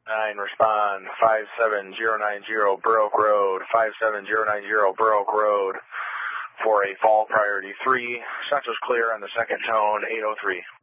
9, respond. 57090 Bur Oak Road, 57090 Bur Oak Road for a fall priority 3. Central's clear on the second tone, 803.